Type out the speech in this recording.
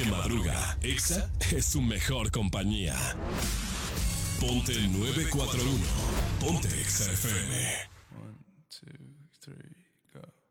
que madruga, Exa es su mejor compañía. Ponte 941. Ponte Exa FM. 1, 2, 3.